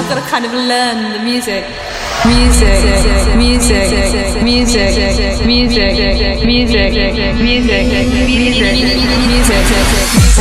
I've got to kind of learn the music. Music, music, music, music, music, music, music, music, music.